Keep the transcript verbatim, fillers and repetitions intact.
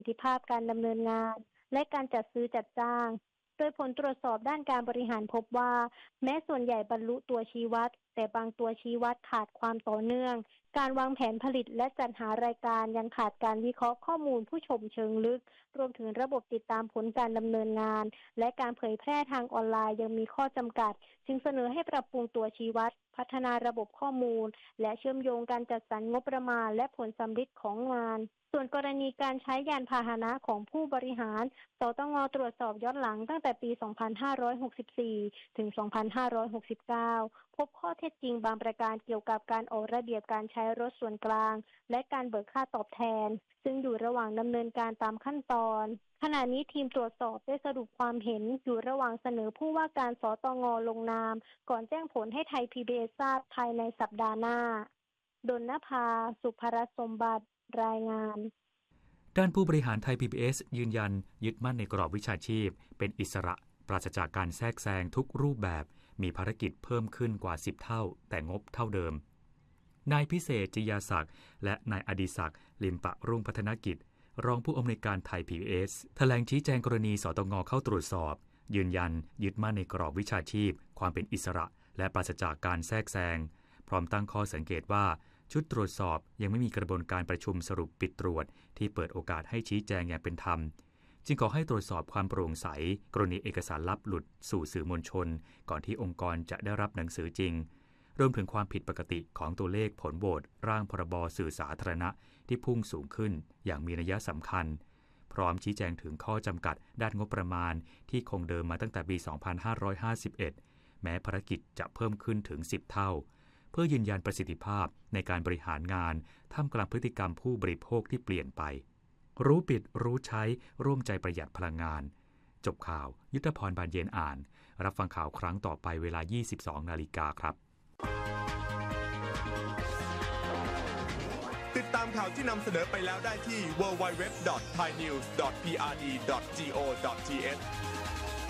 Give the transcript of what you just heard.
สิทธิภาพการดำเนินงานและการจัดซื้อจัดจ้างโดยผลตรวจสอบด้านการบริหารพบว่าแม้ส่วนใหญ่บรรลุตัวชี้วัดแต่บางตัวชี้วัดขาดความต่อเนื่องการวางแผนผลิตและจัดหารายการยังขาดการวิเคราะห์ข้อมูลผู้ชมเชิงลึกรวมถึงระบบติดตามผลการดำเนินงานและการเผยแพร่ทางออนไลน์ยังมีข้อจำกัดจึงเสนอให้ปรับปรุงตัวชี้วัดพัฒนาระบบข้อมูลและเชื่อมโยงการจัดสรรงบประมาณและผลสำฤทธิ์ของงานส่วนกรณีการใช้ยานพาหนะของผู้บริหารสตง.ตรวจสอบย้อนหลังตั้งแต่ปี สองพันห้าร้อยหกสิบสี่ ถึง สองพันห้าร้อยหกสิบเก้า พบข้อเท็จจริงบางประการเกี่ยวกับการออกระเบียบการใช้รถส่วนกลางและการเบิกค่าตอบแทนซึ่งอยู่ระหว่างดำเนินการตามขั้นตอนขณะนี้ทีมตรวจสอบได้สรุปความเห็นอยู่ระหว่างเสนอผู้ว่าการสตง.ลงนามก่อนแจ้งผลให้ไทย พี บี เอส ทราบภายในสัปดาห์หน้าดลนภา สุภรัตน์สมบัติรายงานด้านผู้บริหารไทย พี บี เอส ยืนยันยึดมั่นในกรอบวิชาชีพเป็นอิสระปราศจากการแทรกแซงทุกรูปแบบมีภารกิจเพิ่มขึ้นกว่าสิบเท่าแต่งบเท่าเดิมนายพิเศษจิยาศักดิ์และนายอดิศักดิ์ลิมปะรุ่งพัฒนกิจรองผู้อำนวยการไทย พี บี เอส แถลงชี้แจงกรณีสตง.เข้าตรวจสอบยืนยันยึดมั่นในกรอบวิชาชีพความเป็นอิสระและปราศจากการแทรกแซงพร้อมตั้งข้อสังเกตว่าชุดตรวจสอบยังไม่มีกระบวนการประชุมสรุปปิดตรวจที่เปิดโอกาสให้ชี้แจงอย่างเป็นธรรมจึงขอให้ตรวจสอบความโปร่งใสกรณีเอกสารลับหลุดสู่สื่อมวลชนก่อนที่องค์กรจะได้รับหนังสือจริงรวมถึงความผิดปกติของตัวเลขผลโหวตร่างพรบสื่อสาธารณะที่พุ่งสูงขึ้นอย่างมีนัยสำคัญพร้อมชี้แจงถึงข้อจำกัดด้านงบประมาณที่คงเดิมมาตั้งแต่ปี สองพันห้าร้อยห้าสิบเอ็ด แม้ภารกิจจะเพิ่มขึ้นถึงสิบเท่าเพื่อยืนยันประสิทธิภาพในการบริหารงานท่ามกลางพฤติกรรมผู้บริโภคที่เปลี่ยนไปรู้ปิดรู้ใช้ร่วมใจประหยัดพลังงานจบข่าวยุทธพรบานเย็นอ่านรับฟังข่าวครั้งต่อไปเวลา ยี่สิบสองนาฬิกาครับติดตามข่าวที่นำเสนอไปแล้วได้ที่ ดับเบิลยู ดับเบิลยู ดับเบิลยู ดอท ไทยนิวส์ ดอท พี อาร์ ดี ดอท โก ดอท ที เอช